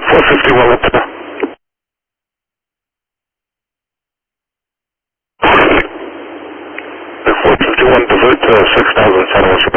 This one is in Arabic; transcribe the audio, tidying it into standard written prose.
451 what's that? 451 divert to 6000 San Jose.